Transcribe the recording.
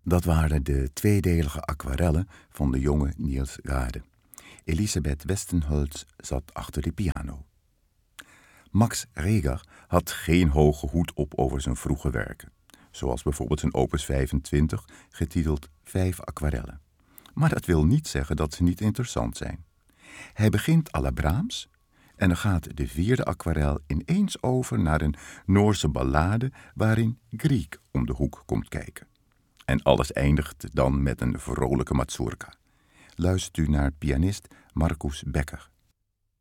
Dat waren de tweedelige aquarellen van de jonge Niels Gade. Elisabeth Westenholz zat achter de piano. Max Reger had geen hoge hoed op over zijn vroege werken. Zoals bijvoorbeeld zijn opus 25, getiteld 5 aquarellen. Maar dat wil niet zeggen dat ze niet interessant zijn. Hij begint à la Brahms en dan gaat de 4e aquarel ineens over naar een Noorse ballade waarin Grieg om de hoek komt kijken. En alles eindigt dan met een vrolijke mazurka. Luistert u naar pianist Markus Becker.